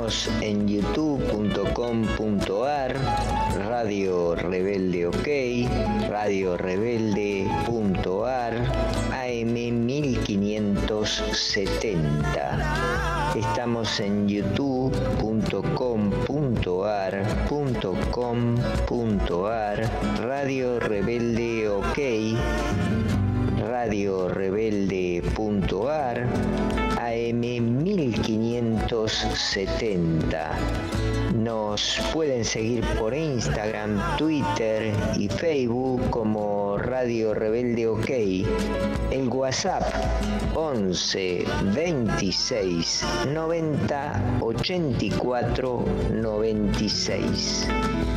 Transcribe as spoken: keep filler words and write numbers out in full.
Estamos en youtube punto com punto ar, Radio Rebelde OK, radio rebelde punto ar, A M mil quinientos setenta. Estamos en youtube punto com punto ar punto com punto ar, Radio Rebelde OK, radio rebelde punto ar, A M mil quinientos setenta. Nos pueden seguir por Instagram, Twitter y Facebook como Radio Rebelde OK. El WhatsApp once veintiséis noventa ochenta y cuatro noventa y seis.